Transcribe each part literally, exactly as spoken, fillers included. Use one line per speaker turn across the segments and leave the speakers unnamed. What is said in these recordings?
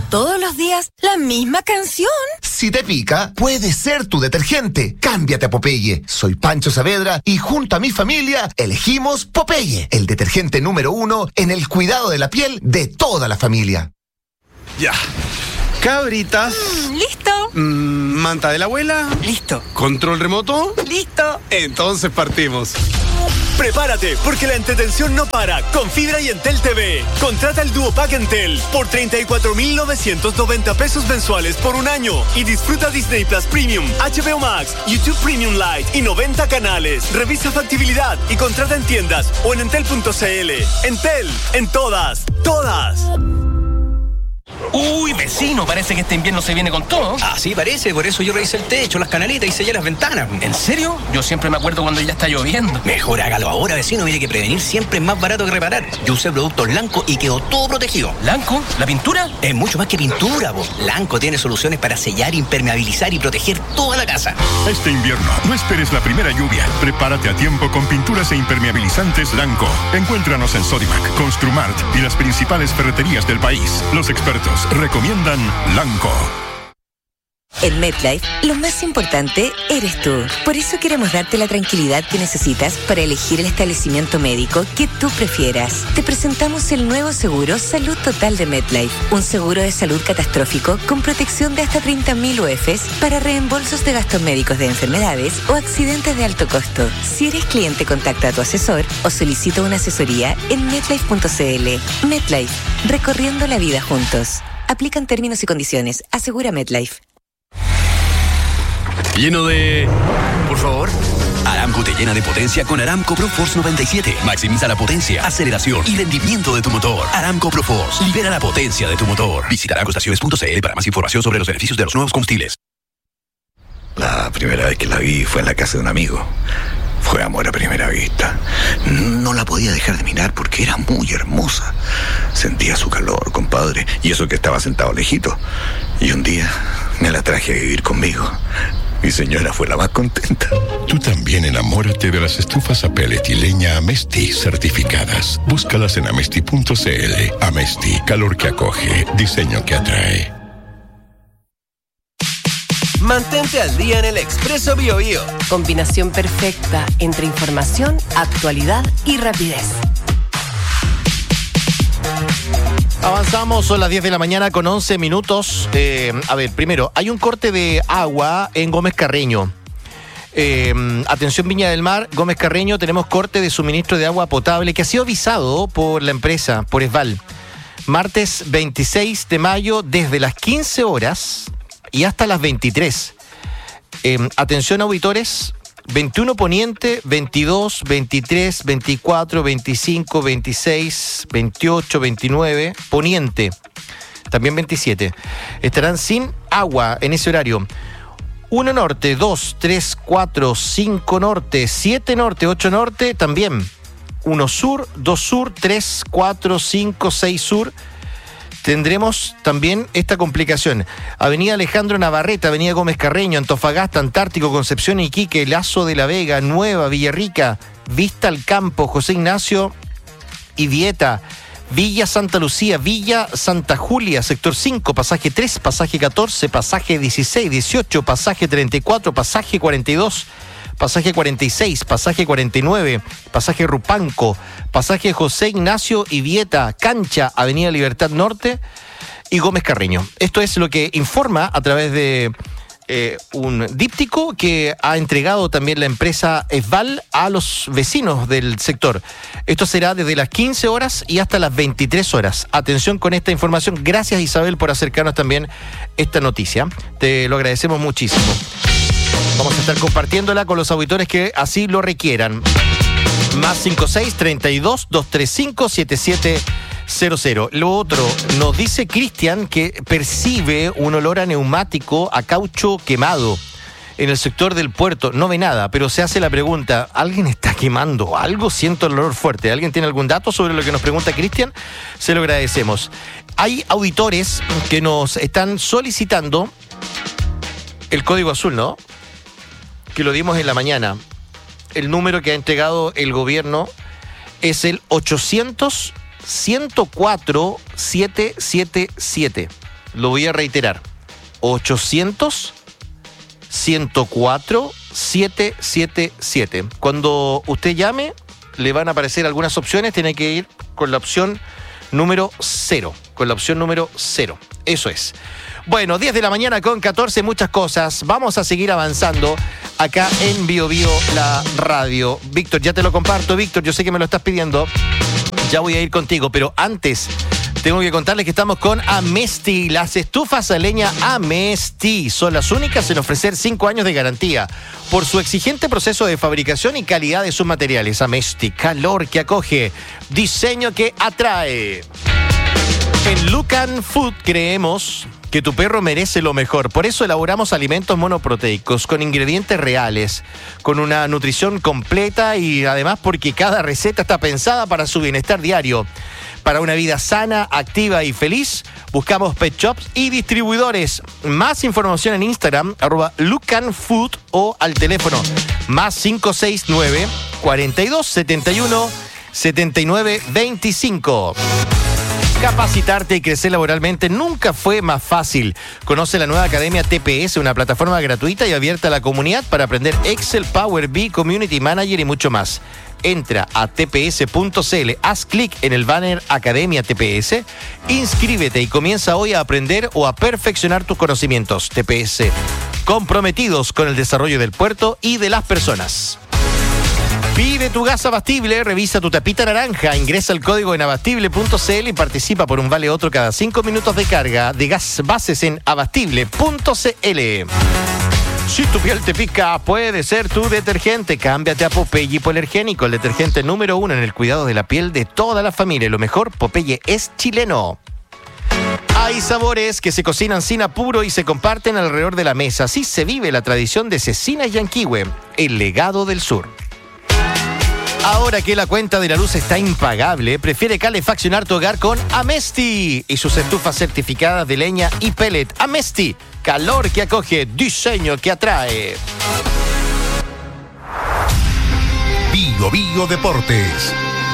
todos los días la misma canción.
Si te pica, puede ser tu detergente. Cámbiate a Popeye. Soy Pancho Saavedra y junto a mi familia elegimos Popeye, el detergente número uno en el cuidado de la piel de toda la familia.
Ya. Cabritas.
Mm, listo.
Mm, manta de la abuela.
Listo.
Control remoto.
Listo.
Entonces partimos.
Prepárate, porque la entretención no para con Fibra y Entel T V. Contrata el Duo Pack Entel por treinta y cuatro mil novecientos noventa pesos mensuales por un año y disfruta Disney Plus Premium, H B O Max, YouTube Premium Lite y noventa canales. Revisa factibilidad y contrata en tiendas o en entel punto c l. Entel, en todas, todas.
Uy, vecino, parece que este invierno se viene con todo.
Así parece, por eso yo revisé el techo, las canalitas y sellé las ventanas.
¿En serio? Yo siempre me acuerdo cuando ya está lloviendo.
Mejor hágalo ahora, vecino. Mire que prevenir siempre es más barato que reparar. Yo usé productos Lanco y quedó todo protegido.
¿Lanco? ¿La pintura?
Es mucho más que pintura, vos. Lanco tiene soluciones para sellar, impermeabilizar y proteger toda la casa.
Este invierno, no esperes la primera lluvia. Prepárate a tiempo con pinturas e impermeabilizantes Lanco. Encuéntranos en Sodimac, Construmart y las principales ferreterías del país. Los expertos recomiendan Lanco.
En MetLife, lo más importante eres tú. Por eso queremos darte la tranquilidad que necesitas para elegir el establecimiento médico que tú prefieras. Te presentamos el nuevo seguro Salud Total de MetLife. Un seguro de salud catastrófico con protección de hasta treinta mil U F s para reembolsos de gastos médicos de enfermedades o accidentes de alto costo. Si eres cliente, contacta a tu asesor o solicita una asesoría en metlife punto c l. MetLife, recorriendo la vida juntos. Aplican términos y condiciones. Asegura MetLife.
Lleno de... Por favor. Aramco te llena de potencia con Aramco ProForce noventa y siete. Maximiza la potencia, aceleración y rendimiento de tu motor. Aramco ProForce. Libera la potencia de tu motor. Visita aramco estaciones punto c l para más información sobre los beneficios de los nuevos combustibles.
La primera vez que la vi fue en la casa de un amigo. Fue amor a primera vista. No la podía dejar de mirar porque era muy hermosa. Sentía su calor, compadre, y eso que estaba sentado lejito. Y un día me la traje a vivir conmigo. Mi señora fue la más contenta.
Tú también enamórate de las estufas a pellet y leña Amesti certificadas. Búscalas en amesti punto c l. Amesti, calor que acoge, diseño que atrae.
Mantente al día en el Expreso BioBio. Combinación perfecta entre información, actualidad y rapidez.
Avanzamos, son las diez de la mañana con once minutos. Eh, a ver, primero, hay un corte de agua en Gómez Carreño. Eh, atención Viña del Mar, Gómez Carreño, tenemos corte de suministro de agua potable que ha sido avisado por la empresa, por ESVAL. Martes veintiséis de mayo, desde las quince horas y hasta las veintitrés. Eh, atención auditores, veintiuno Poniente, veintidós, veintitrés, veinticuatro, veinticinco, veintiséis, veintiocho, veintinueve, Poniente, también veintisiete. Estarán sin agua en ese horario. uno Norte, dos, tres, cuatro, cinco Norte, siete Norte, ocho Norte, también. uno Sur, dos Sur, tres, cuatro, cinco, seis Sur. Tendremos también esta complicación. Avenida Alejandro Navarrete, Avenida Gómez Carreño, Antofagasta, Antártico, Concepción, Iquique, Lazo de la Vega, Nueva, Villarrica, Vista al Campo, José Ignacio y Vieta, Villa Santa Lucía, Villa Santa Julia, sector cinco, pasaje tres, pasaje catorce, pasaje dieciséis, dieciocho, pasaje treinta y cuatro, pasaje cuarenta y dos, pasaje cuarenta y seis, pasaje cuarenta y nueve, pasaje Rupanco, pasaje José Ignacio y Vieta, Cancha, Avenida Libertad Norte y Gómez Carreño. Esto es lo que informa a través de eh, un díptico que ha entregado también la empresa ESVAL a los vecinos del sector. Esto será desde las quince horas y hasta las veintitrés horas. Atención con esta información. Gracias, Isabel, por acercarnos también esta noticia. Te lo agradecemos muchísimo. Vamos a estar compartiéndola con los auditores que así lo requieran. Más cinco seis, treinta y dos, doscientos treinta y cinco, setenta y siete cero cero. Lo otro, nos dice Cristian que percibe un olor a neumático, a caucho quemado en el sector del puerto. No ve nada, pero se hace la pregunta, ¿alguien está quemando algo? Siento el olor fuerte. ¿Alguien tiene algún dato sobre lo que nos pregunta Cristian? Se lo agradecemos. Hay auditores que nos están solicitando el código azul, ¿no? Que lo dimos en la mañana. El número que ha entregado el gobierno es el ochocientos, ciento cuatro, setecientos setenta y siete. lo voy a reiterar. ochocientos, ciento cuatro, setecientos setenta y siete. Cuando usted llame, le van a aparecer algunas opciones. Tiene que ir con la opción número cero. Con la opción número cero. Eso es. Bueno, diez de la mañana con catorce, muchas cosas. Vamos a seguir avanzando acá en Bio Bio, la radio. Víctor, ya te lo comparto. Víctor, yo sé que me lo estás pidiendo. Ya voy a ir contigo, pero antes tengo que contarles que estamos con Amesti. Las estufas a leña Amesti son las únicas en ofrecer cinco años de garantía por su exigente proceso de fabricación y calidad de sus materiales. Amesti, calor que acoge, diseño que atrae. En Lucan Food creemos que tu perro merece lo mejor. Por eso elaboramos alimentos monoproteicos con ingredientes reales, con una nutrición completa y además porque cada receta está pensada para su bienestar diario. Para una vida sana, activa y feliz, buscamos pet shops y distribuidores. Más información en Instagram, arroba Lucan Food o al teléfono más cinco seis nueve, cuarenta y dos, setenta y uno, setenta y nueve, veinticinco. Capacitarte y crecer laboralmente nunca fue más fácil. Conoce la nueva Academia T P S, una plataforma gratuita y abierta a la comunidad para aprender Excel, Power B I, Community Manager y mucho más. Entra a t p s punto c l, haz clic en el banner Academia T P S, inscríbete y comienza hoy a aprender o a perfeccionar tus conocimientos. T P S, comprometidos con el desarrollo del puerto y de las personas. Pide tu gas abastible, revisa tu tapita naranja, ingresa el código en abastible punto c l y participa por un vale otro cada cinco minutos de carga de gas bases en abastible punto c l. Si tu piel te pica, puede ser tu detergente. Cámbiate a Popeye Hipoalergénico, el detergente número uno en el cuidado de la piel de toda la familia. Lo mejor, Popeye es chileno. Hay sabores que se cocinan sin apuro y se comparten alrededor de la mesa. Así se vive la tradición de Cecina y Yanquihue, el legado del sur. Ahora que la cuenta de la luz está impagable, prefiere calefaccionar tu hogar con Amesti y sus estufas certificadas de leña y pellet. Amesti, calor que acoge, diseño que atrae.
Bio Bio Deportes.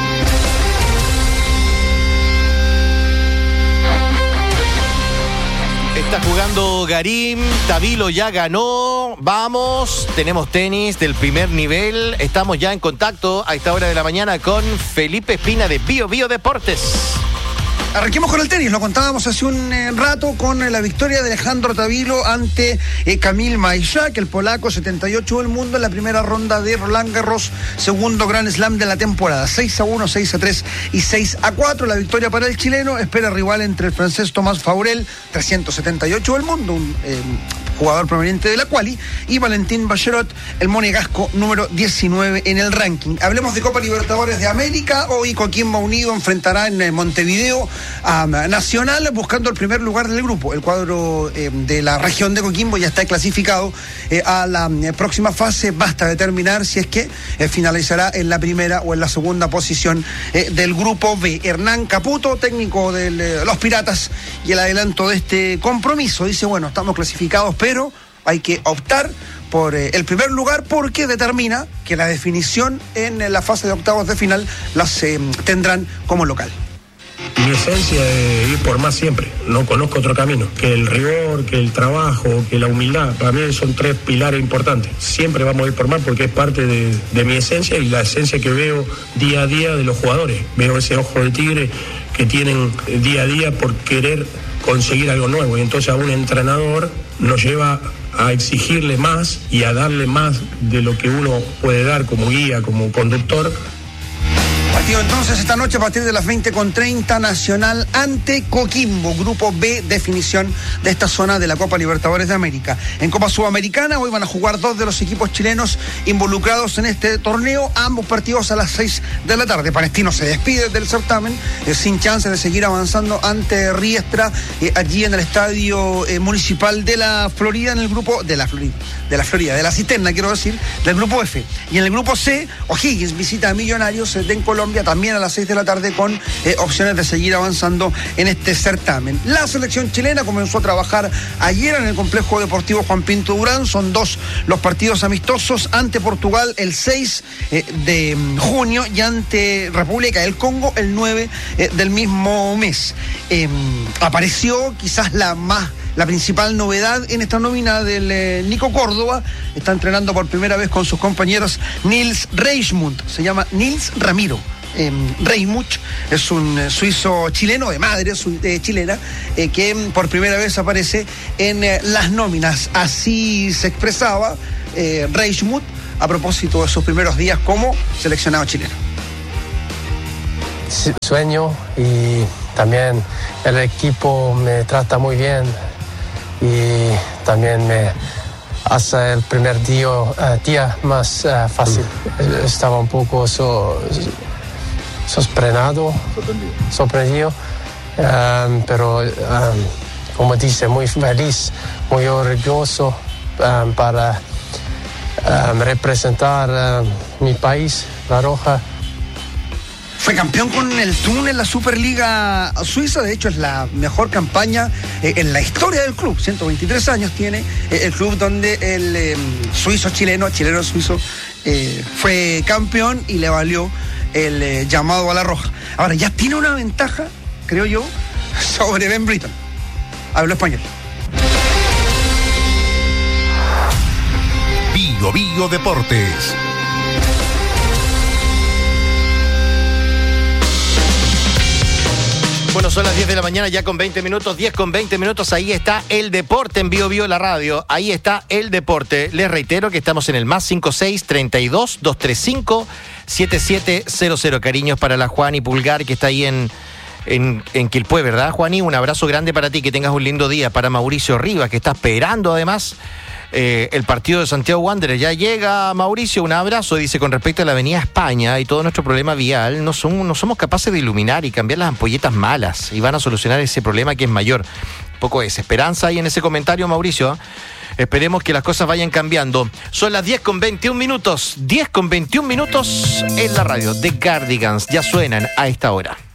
Está jugando Garín, Tabilo ya ganó, vamos, tenemos tenis del primer nivel, estamos ya en contacto a esta hora de la mañana con Felipe Espina de Bio Bio Deportes.
Arranquemos con el tenis, lo contábamos hace un eh, rato con eh, la victoria de Alejandro Tabilo ante eh, Kamil Majchak, el polaco setenta y ocho del mundo en la primera ronda de Roland Garros, segundo Grand Slam de la temporada. seis a uno, seis a tres y seis a cuatro. La victoria para el chileno, espera rival entre el francés Tomás Faurel, trescientos setenta y ocho del mundo, un eh, jugador proveniente de la quali, y Valentín Bacherot, el monegasco número diecinueve en el ranking. Hablemos de Copa Libertadores de América. Hoy Coquimbo Unido enfrentará en eh, Montevideo a Nacional buscando el primer lugar del grupo. El cuadro eh, de la región de Coquimbo ya está clasificado eh, a la eh, próxima fase. Basta determinar si es que eh, finalizará en la primera o en la segunda posición eh, del grupo B. Hernán Caputo, técnico de eh, los Piratas, y el adelanto de este compromiso, dice, bueno, estamos clasificados, pero hay que optar por eh, el primer lugar porque determina que la definición en eh, la fase de octavos de final las eh, tendrán como local.
Mi esencia es ir por más siempre, no conozco otro camino, que el rigor, que el trabajo, que la humildad, para mí son tres pilares importantes. Siempre vamos a ir por más porque es parte de, de mi esencia y la esencia que veo día a día de los jugadores. Veo ese ojo de tigre que tienen día a día por querer conseguir algo nuevo, y entonces a un entrenador nos lleva a exigirle más y a darle más de lo que uno puede dar como guía, como conductor.
Partido entonces esta noche a partir de las veinte con treinta, Nacional ante Coquimbo, grupo B, definición de esta zona de la Copa Libertadores de América. En Copa Sudamericana hoy van a jugar dos de los equipos chilenos involucrados en este torneo, ambos partidos a las seis de la tarde. Palestino se despide del certamen eh, sin chance de seguir avanzando ante Riestra, eh, allí en el estadio eh, municipal de la Florida, en el grupo de la Florida, de la Florida, de la Cisterna, quiero decir, del grupo F. Y en el grupo C, O'Higgins visita a Millonarios eh, de Colombia Colombia, también a las seis de la tarde, con eh, opciones de seguir avanzando en este certamen. La selección chilena comenzó a trabajar ayer en el complejo deportivo Juan Pinto Durán. Son dos los partidos amistosos, ante Portugal el seis eh, de junio y ante República del Congo el nueve eh, del mismo mes. Eh, apareció quizás la más La principal novedad en esta nómina del eh, Nico Córdoba. Está entrenando por primera vez con sus compañeros Nils Reismund. Se llama Nils Ramiro. Eh, Reismund es un eh, suizo chileno, de madre su, eh, chilena, eh, que eh, por primera vez aparece en eh, las nóminas. Así se expresaba eh, Reismund a propósito de sus primeros días como seleccionado chileno.
Sueño, y también el equipo me trata muy bien y también me hace el primer día, uh, día más uh, fácil. Estaba un poco so, sorprendido, sorprendido, um, pero um, como dice, muy feliz, muy orgulloso um, para um, representar uh, mi país, La Roja.
Fue campeón con el Thun en la Superliga Suiza. De hecho, es la mejor campaña eh, en la historia del club. ciento veintitrés años tiene eh, el club, donde el eh, suizo chileno, chileno suizo, eh, fue campeón y le valió el eh, llamado a La Roja. Ahora, ya tiene una ventaja, creo yo, sobre Ben Britton. Hablo español.
Bio Bio Deportes.
Bueno, son las diez de la mañana, ya con veinte minutos, diez con veinte minutos, ahí está el deporte en Bio Bio la radio, ahí está el deporte. Les reitero que estamos en el más cinco seis, treinta y dos, doscientos treinta y cinco, setenta y siete cero cero. Cariños para la Juani Pulgar, que está ahí en, en, en Quilpué, ¿verdad, Juani? Un abrazo grande para ti, que tengas un lindo día. Para Mauricio Rivas, que está esperando además Eh, el partido de Santiago Wanderers. Ya llega Mauricio, un abrazo. Dice, con respecto a la avenida España y todo nuestro problema vial, no, son, no somos capaces de iluminar y cambiar las ampolletas malas, y van a solucionar ese problema que es mayor. Un poco de desesperanza ahí en ese comentario, Mauricio, ¿eh? Esperemos que las cosas vayan cambiando. Son las diez con veintiún minutos, diez con veintiún minutos en la radio. The Cardigans ya suenan a esta hora.